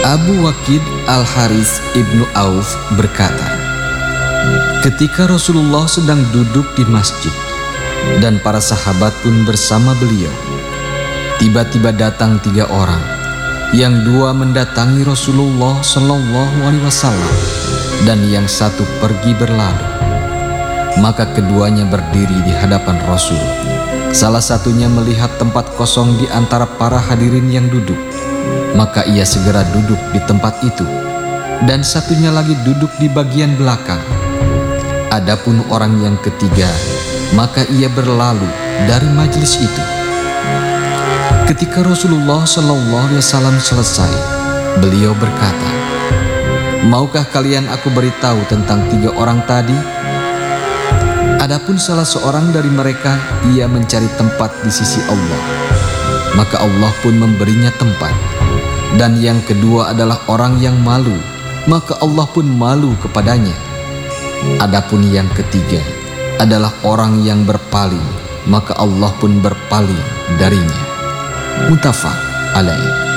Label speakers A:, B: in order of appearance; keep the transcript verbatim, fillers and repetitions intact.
A: Abu Waqid Al-Harits ibnu Auf berkata, ketika Rasulullah sedang duduk di masjid dan para sahabat pun bersama beliau, tiba-tiba datang tiga orang, yang dua mendatangi Rasulullah Shallallahu Alaihi Wasallam dan yang satu pergi berlalu. Maka keduanya berdiri di hadapan Rasul. Salah satunya melihat tempat kosong di antara para hadirin yang duduk, maka ia segera duduk di tempat itu, dan satunya lagi duduk di bagian belakang. Adapun orang yang ketiga, maka ia berlalu dari majelis itu. Ketika Rasulullah Shallallahu Alaihi Wasallam selesai, beliau berkata, maukah kalian aku beritahu tentang tiga orang tadi? Adapun salah seorang dari mereka, ia mencari tempat di sisi Allah, maka Allah pun memberinya tempat. Dan yang kedua adalah orang yang malu, maka Allah pun malu kepadanya. Adapun yang ketiga adalah orang yang berpaling, maka Allah pun berpaling darinya. Muttafaq alaih.